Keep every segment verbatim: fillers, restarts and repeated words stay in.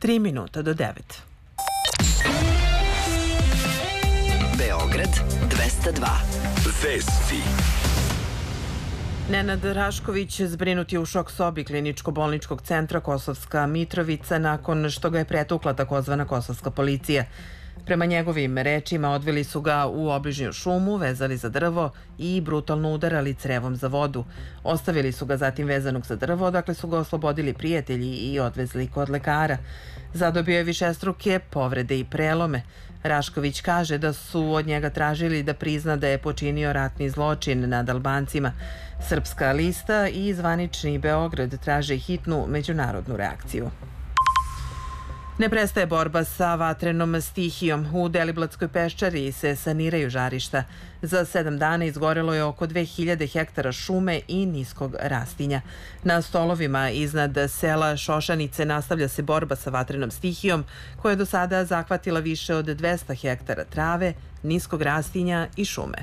Tri minuta do devet. Beograd dvesta dva. Vesti. Nenad Rašković zbrinut je u šok sobi kliničko-bolničkog centra Kosovska Mitrovica nakon što ga je pretukla takozvana kosovska policija. Prema njegovim rečima odveli su ga u obližnju šumu, vezali za drvo i brutalno udarali crevom za vodu. Ostavili su ga zatim vezanog za drvo, dakle su ga oslobodili prijatelji i odvezli kod lekara. Zadobio je višestruke povrede i prelome. Rašković kaže da su od njega tražili da prizna da je počinio ratni zločin nad Albancima. Srpska lista i zvanični Beograd traže hitnu međunarodnu reakciju. Ne prestaje borba sa vatrenom stihijom. U Deliblatskoj peščari se saniraju žarišta. Za sedam dana izgorelo je oko dve hiljade hektara šume i niskog rastinja. Na stolovima iznad sela Šošanice nastavlja se borba sa vatrenom stihijom, koja je do sada zahvatila više od dvesta hektara trave, niskog rastinja i šume.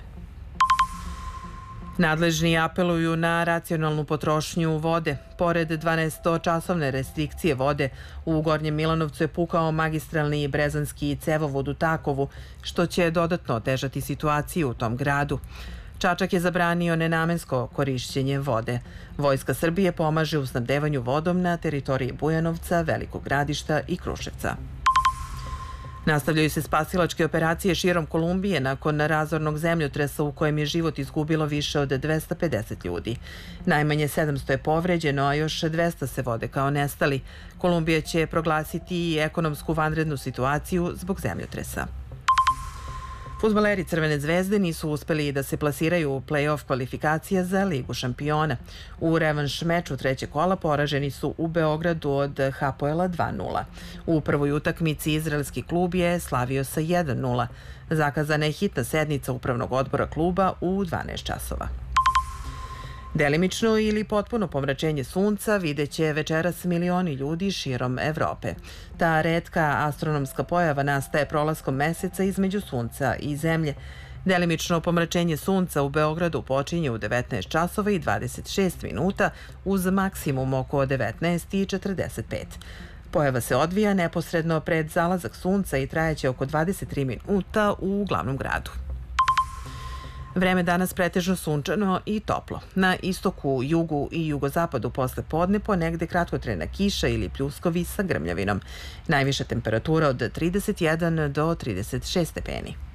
Nadležni apeluju na racionalnu potrošnju vode. Pored dvanaestočasovne restrikcije vode, u Gornjem Milanovcu je pukao magistralni brezanski cevovod u Takovu, što će dodatno otežati situaciju u tom gradu. Čačak je zabranio nenamensko korišćenje vode. Vojska Srbije pomaže u snabdevanju vodom na teritoriji Bujanovca, Velikog Gradišta i Kruševca. Nastavljaju se spasilačke operacije širom Kolumbije nakon razornog zemljotresa u kojem je život izgubilo više od dvesta pedeset ljudi. Najmanje sedamsto je povređeno, a još dvesta se vode kao nestali. Kolumbija će proglasiti i ekonomsku vanrednu situaciju zbog zemljotresa. Fudbaleri Crvene zvezde nisu uspeli da se plasiraju u play-off kvalifikacija za Ligu šampiona. U revanš meču trećeg kola poraženi su u Beogradu od Hapoela dva nula. U prvoj utakmici izraelski klub je slavio sa jedan nula. Zakazana je hitna sednica upravnog odbora kluba u dvanaest časova. Delimično ili potpuno pomračenje sunca videće večeras milioni ljudi širom Evrope. Ta retka astronomska pojava nastaje prolaskom meseca između sunca i zemlje. Delimično pomračenje sunca u Beogradu počinje u devetnaest časova i dvadeset šest minuta uz maksimum oko devetnaest i četrdeset pet. Pojava se odvija neposredno pred zalazak sunca i trajeće oko dvadeset tri minuta u glavnom gradu. Vreme danas pretežno sunčano i toplo. Na istoku, jugu i jugozapadu posle podne ponegde kratkotrajna kiša ili pljuskovi sa grmljavinom. Najviša temperatura od trideset jedan do trideset šest stepeni.